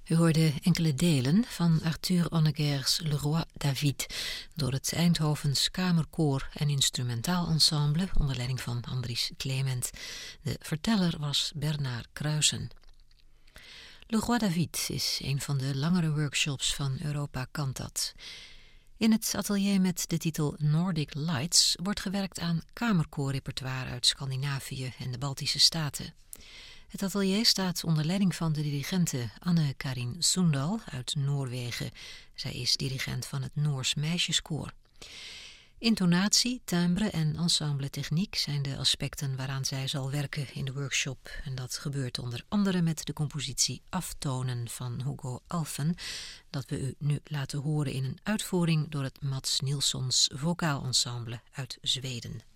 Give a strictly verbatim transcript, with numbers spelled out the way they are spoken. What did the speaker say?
U hoorde enkele delen van Arthur Honegger's Le Roi David door het Eindhovens Kamerkoor en Instrumentaal Ensemble onder leiding van Andries Clement. De verteller was Bernard Kruijsen. Le Roi David is een van de langere workshops van Europa Cantat. In het atelier met de titel Nordic Lights wordt gewerkt aan kamerkoorrepertoire uit Scandinavië en de Baltische Staten. Het atelier staat onder leiding van de dirigente Anne-Karin Sundal uit Noorwegen. Zij is dirigent van het Noors Meisjeskoor. Intonatie, timbre en ensembletechniek zijn de aspecten waaraan zij zal werken in de workshop. En dat gebeurt onder andere met de compositie Aftonen van Hugo Alphen, dat we u nu laten horen in een uitvoering door het Mats Nilssons Vocaal Ensemble uit Zweden.